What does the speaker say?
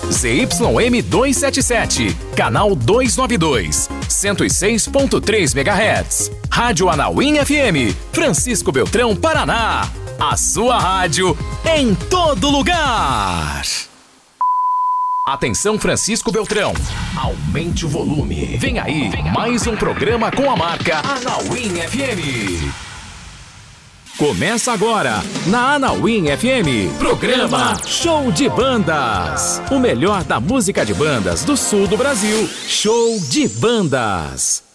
ZYM 277, canal 292, 106.3 MHz. Rádio Anauim FM, Francisco Beltrão, Paraná. A sua rádio em todo lugar. Atenção, Francisco Beltrão. Aumente o volume. Vem aí, mais um programa com a marca Anauim FM. Começa agora, na Anauim FM, programa Show de Bandas. O melhor da música de bandas do sul do Brasil. Show de Bandas.